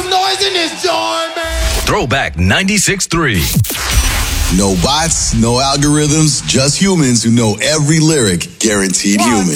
noise in this joint, man. Throwback 96.3. No bots, no algorithms, just humans who know every lyric, guaranteed human.